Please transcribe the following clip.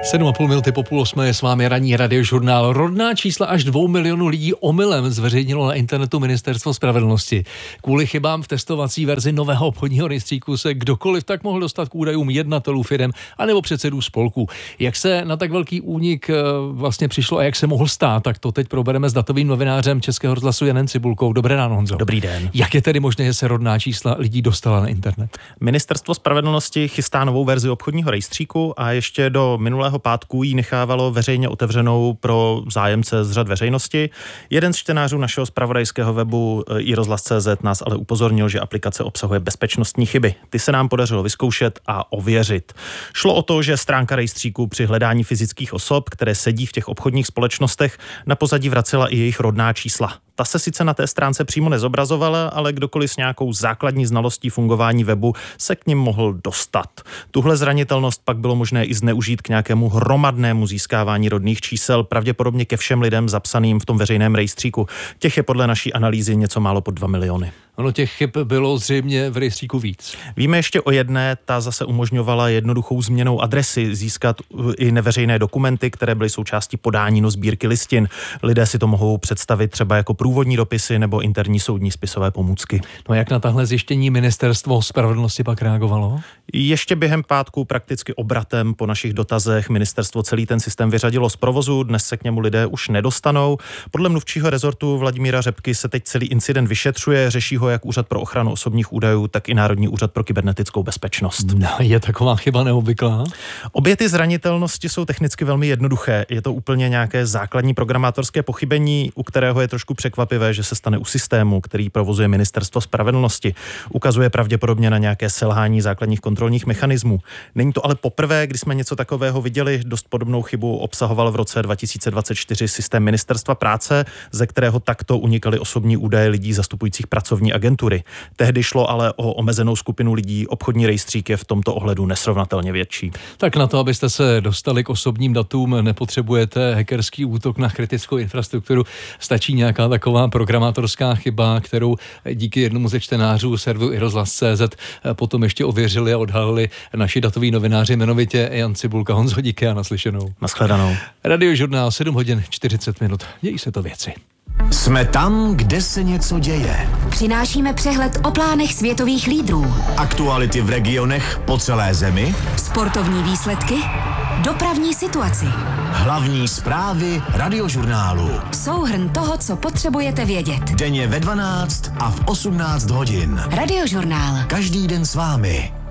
7,5 minuty po 7:30 je s vámi ranní radiožurnál. Rodná čísla až 2 milionů lidí omylem zveřejnilo na internetu Ministerstvo spravedlnosti. Kvůli chybám v testovací verzi nového obchodního rejstříku se kdokoliv tak mohl dostat k údajům jednatelů firem anebo předsedů spolků. Jak se na tak velký únik vlastně přišlo a jak se mohl stát, tak to teď probereme s datovým novinářem Českého rozhlasu Janem Cibulkou. Dobré ráno, Honzo. Dobrý den. Jak je tedy možné, že se rodná čísla lidí dostala na internet? Ministerstvo spravedlnosti chystá novou verzi obchodního rejstříku a ještě do minulého pátku ji nechávalo veřejně otevřenou pro zájemce z řad veřejnosti. Jeden z čtenářů našeho zpravodajského webu iRozhlas.cz nás ale upozornil, že aplikace obsahuje bezpečnostní chyby. Ty se nám podařilo vyzkoušet a ověřit. Šlo o to, že stránka rejstříku při hledání fyzických osob, které sedí v těch obchodních společnostech, na pozadí vracela i jejich rodná čísla. Ta se sice na té stránce přímo nezobrazovala, ale kdokoliv s nějakou základní znalostí fungování webu se k nim mohl dostat. Tuhle zranitelnost pak bylo možné i zneužít k nějakému hromadnému získávání rodných čísel, pravděpodobně ke všem lidem zapsaným v tom veřejném rejstříku. Těch je podle naší analýzy něco málo pod 2 miliony. Ono těch chyb bylo zřejmě v rejstříku víc. Víme ještě o jedné, ta zase umožňovala jednoduchou změnou adresy získat i neveřejné dokumenty, které byly součástí podání do sbírky listin. Lidé si to mohou představit třeba jako průvodní dopisy nebo interní soudní spisové pomůcky. No jak na tahle zjištění Ministerstvo spravedlnosti pak reagovalo? Ještě během pátku prakticky obratem po našich dotazech ministerstvo celý ten systém vyřadilo z provozu, dnes se k němu lidé už nedostanou. Podle mluvčího rezortu Vladimíra Řepky se teď celý incident vyšetřuje, řeší ho jak Úřad pro ochranu osobních údajů, tak i Národní úřad pro kybernetickou bezpečnost. No, je taková chyba neobvyklá? Obě ty zranitelnosti jsou technicky velmi jednoduché. Je to úplně nějaké základní programátorské pochybení, u kterého je trošku překvapivé, že se stane u systému, který provozuje Ministerstvo spravedlnosti. Ukazuje pravděpodobně na nějaké selhání základních kontrolních mechanismů. Není to ale poprvé, kdy jsme něco takového viděli. Dost podobnou chybu obsahoval v roce 2024 systém Ministerstva práce, ze kterého takto unikaly osobní údaje lidí zastupujících pracovní agentury. Tehdy šlo ale o omezenou skupinu lidí, obchodní rejstřík je v tomto ohledu nesrovnatelně větší. Tak na to, abyste se dostali k osobním datům, nepotřebujete hackerský útok na kritickou infrastrukturu. Stačí nějaká taková programátorská chyba, kterou díky jednomu ze čtenářů serveru iRozhlas.cz potom ještě ověřili a odhalili naši datoví novináři, jmenovitě Jan Cibulka. Honzo, díky a naslyšenou. Naschledanou. Radiožurnál 7 hodin 40 minut. Dějí se to věci. Jsme tam, kde se něco děje. Přinášíme přehled o plánech světových lídrů. Aktuality v regionech po celé zemi. Sportovní výsledky. Dopravní situaci. Hlavní zprávy radiožurnálu. Souhrn toho, co potřebujete vědět. Denně ve 12 a v 18 hodin. Radiožurnál. Každý den s vámi.